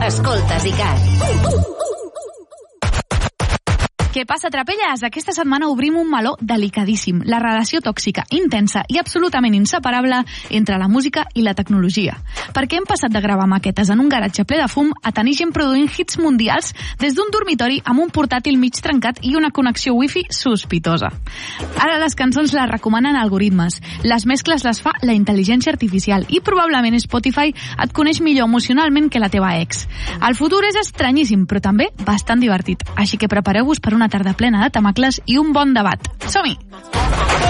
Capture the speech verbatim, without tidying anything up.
Escoltes ICAT. Què passa, Trapelles? Aquesta setmana obrim un meló delicadíssim, la relació tòxica, intensa i absolutament inseparable entre la música i la tecnologia. Perquè hem passat de gravar maquetes en un garatge ple de fum a tenir gent produint hits mundials des d'un dormitori amb un portàtil mig trencat i una connexió wifi sospitosa. Ara les cançons les recomanen algoritmes, les mescles les fa la intel·ligència artificial i probablement Spotify et coneix millor emocionalment que la teva ex. El futur és estranyíssim, però també bastant divertit, així que prepareu-vos per una tarda plena de temacles i un bon debat. Som-hi!